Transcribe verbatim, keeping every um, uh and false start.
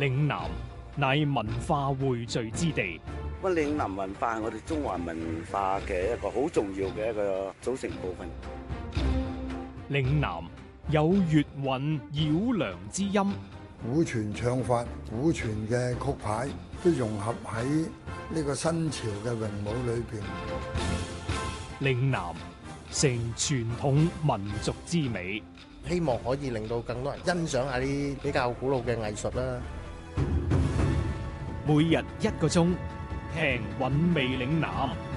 嶺南乃文化匯聚之地。 咁嶺南文化係我哋中華文化嘅一個好重要嘅一個組成部分。 嶺南有粵韻繞梁之音， 古傳唱法、古傳嘅曲牌都融合喺呢個新潮嘅詠舞裏邊。 嶺南成傳統民族之美， 希望可以令到更多人欣賞下啲比較古老嘅藝術啦。 每日一個鐘，聽韻味嶺南。